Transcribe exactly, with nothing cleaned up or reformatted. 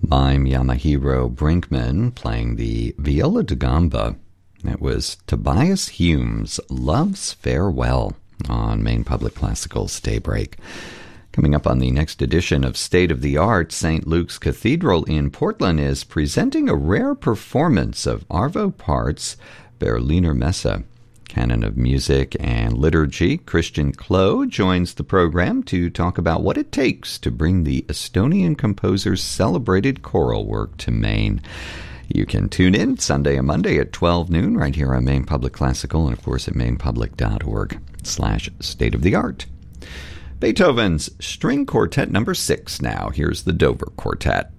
I'm Yamahiro Brinkman playing the viola da gamba. It was Tobias Hume's Love's Farewell on Maine Public Classical's Daybreak. Coming up on the next edition of State of the Art, Saint Luke's Cathedral in Portland is presenting a rare performance of Arvo Pärt's Berliner Messe. Canon of Music and Liturgy, Christian Klo, joins the program to talk about what it takes to bring the Estonian composer's celebrated choral work to Maine. You can tune in Sunday and Monday at twelve noon right here on Maine Public Classical and, of course, at mainpublic.org slash state of the art. Beethoven's String Quartet number six now. Here's the Dover Quartet.